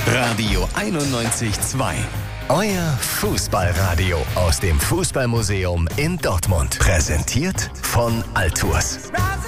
Radio 91.2. Euer Fußballradio aus dem Fußballmuseum in Dortmund. Präsentiert von Altours.